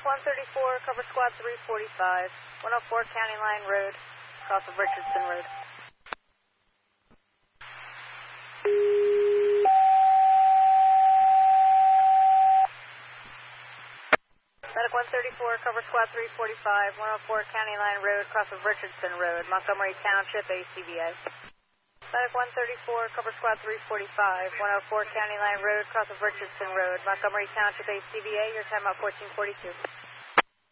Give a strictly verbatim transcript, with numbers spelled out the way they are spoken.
Medic one thirty-four, cover squad three forty-five, one oh four County Line Road, cross of Richardson Road. Medic one thirty-four, cover squad three forty-five, one oh four County Line Road, cross of Richardson Road, Montgomery Township, A C V A. Medic one thirty-four, cover squad three forty-five, one oh four County Line Road, cross of Richardson Road, Montgomery Township, A C V A. Your time out fourteen forty-two.